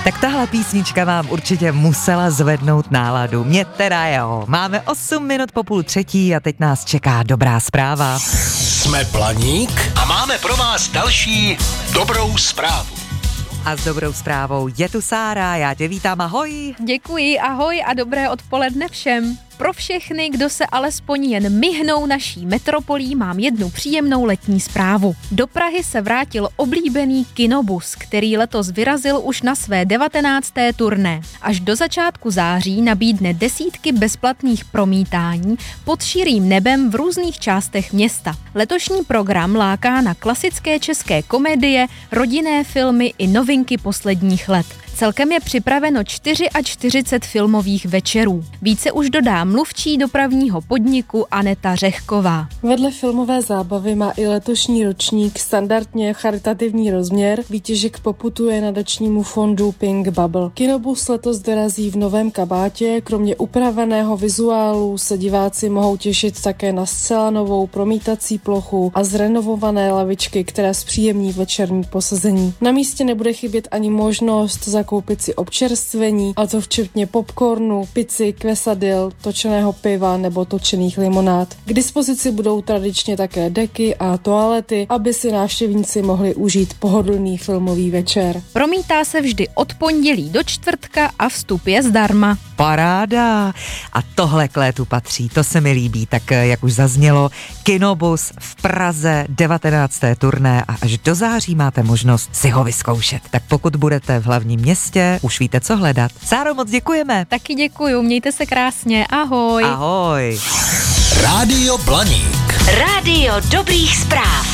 Tak tahle písnička vám určitě musela zvednout náladu. Mě teda jo. Máme 8 minut po 2:30 a teď nás čeká dobrá zpráva. Jsme Planík a máme pro vás další dobrou zprávu. A s dobrou zprávou je tu Sára, já tě vítám, ahoj. Děkuji, ahoj a dobré odpoledne všem. Pro všechny, kdo se alespoň jen myhnou naší metropolí, mám jednu příjemnou letní zprávu. Do Prahy se vrátil oblíbený kinobus, který letos vyrazil už na své 19. turné. Až do začátku září nabídne desítky bezplatných promítání pod širým nebem v různých částech města. Letošní program láká na klasické české komedie, rodinné filmy i novinky posledních let. Celkem je připraveno 44 filmových večerů. Více už dodá mluvčí dopravního podniku Aneta Řehková. Vedle filmové zábavy má i letošní ročník standardně charitativní rozměr. Výtěžek poputuje nadačnímu fondu Pink Bubble. Kinobus letos dorazí v novém kabátě. Kromě upraveného vizuálu se diváci mohou těšit také na zcela novou promítací plochu a zrenovované lavičky, které zpříjemní večerní posezení. Na místě nebude chybět ani možnost zakoupit si občerstvení, a to včetně popcornu, pici, kvesadil, točeného piva nebo točených limonád. K dispozici budou tradičně také deky a toalety, aby si návštěvníci mohli užít pohodlný filmový večer. Promítá se vždy od pondělí do čtvrtka a vstup je zdarma. Paráda. A tohle k létu patří, to se mi líbí. Tak jak už zaznělo, Kinobus v Praze, 19. turné a až do září máte možnost si ho vyzkoušet. Tak pokud budete v hlavním městě, už víte, co hledat. Sáro, moc děkujeme. Taky děkuju, mějte se krásně, ahoj. Ahoj. Rádio Blaník. Rádio dobrých zpráv.